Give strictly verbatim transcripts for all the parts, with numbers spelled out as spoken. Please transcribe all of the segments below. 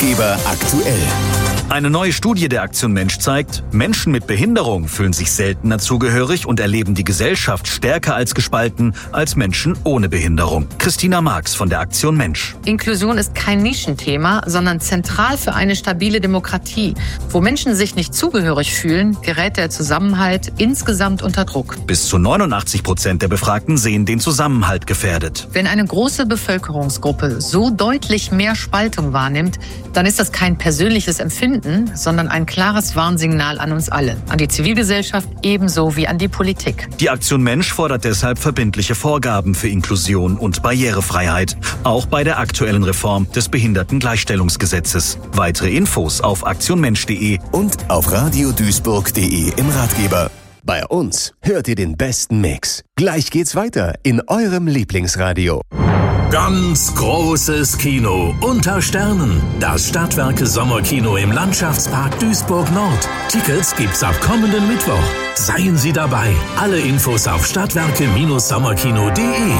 Ratgeber aktuell. Eine neue Studie der Aktion Mensch zeigt, Menschen mit Behinderung fühlen sich seltener zugehörig und erleben die Gesellschaft stärker als gespalten als Menschen ohne Behinderung. Christina Marx von der Aktion Mensch. Inklusion ist kein Nischenthema, sondern zentral für eine stabile Demokratie. Wo Menschen sich nicht zugehörig fühlen, gerät der Zusammenhalt insgesamt unter Druck. Bis zu neunundachtzig Prozent der Befragten sehen den Zusammenhalt gefährdet. Wenn eine große Bevölkerungsgruppe so deutlich mehr Spaltung wahrnimmt, dann ist das kein persönliches Empfinden, sondern ein klares Warnsignal an uns alle, an die Zivilgesellschaft ebenso wie an die Politik. Die Aktion Mensch fordert deshalb verbindliche Vorgaben für Inklusion und Barrierefreiheit, auch bei der aktuellen Reform des Behindertengleichstellungsgesetzes. Weitere Infos auf aktionmensch punkt de und auf radioduisburg punkt de im Ratgeber. Bei uns hört ihr den besten Mix. Gleich geht's weiter in eurem Lieblingsradio. Ganz großes Kino unter Sternen. Das Stadtwerke Sommerkino im Landschaftspark Duisburg Nord. Tickets gibt's ab kommenden Mittwoch. Seien Sie dabei. Alle Infos auf stadtwerke Sommerkino punkt de.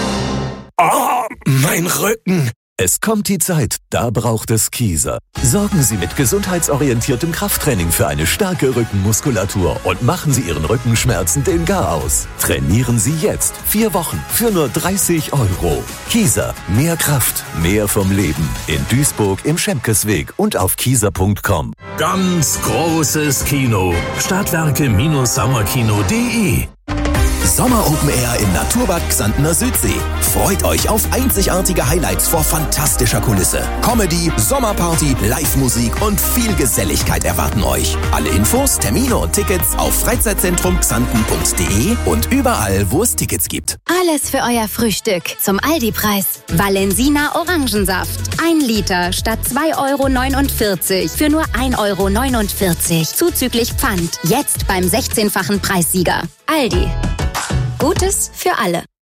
Oh, mein Rücken. Es kommt die Zeit, da braucht es Kieser. Sorgen Sie mit gesundheitsorientiertem Krafttraining für eine starke Rückenmuskulatur und machen Sie Ihren Rückenschmerzen den Gar aus. Trainieren Sie jetzt vier Wochen für nur dreißig Euro. Kieser, mehr Kraft, mehr vom Leben. In Duisburg im Schemkesweg und auf kieser punkt com. Ganz großes Kino. Stadtwerke Sommerkino punkt de. Sommer Open Air im Naturbad Xantener Südsee. Freut euch auf einzigartige Highlights vor fantastischer Kulisse. Comedy, Sommerparty, Live-Musik und viel Geselligkeit erwarten euch. Alle Infos, Termine und Tickets auf freizeitzentrum xanten punkt de und überall, wo es Tickets gibt. Alles für euer Frühstück zum Aldi-Preis. Valensina Orangensaft. Ein Liter statt zwei Euro neunundvierzig für nur ein Euro neunundvierzig. Zuzüglich Pfand. Jetzt beim sechzehnfachen Preissieger. Aldi. Gutes für alle.